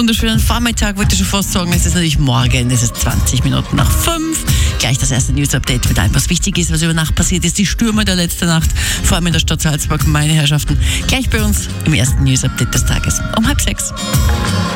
Wunderschönen Vormittag, wollte ich schon fast sagen. Es ist natürlich morgen, es ist 20 Minuten nach 5. Gleich das erste News-Update mit allem, was wichtig ist, was über Nacht passiert ist. Die Stürme der letzten Nacht, vor allem in der Stadt Salzburg, meine Herrschaften. Gleich bei uns im ersten News-Update des Tages um 5:30.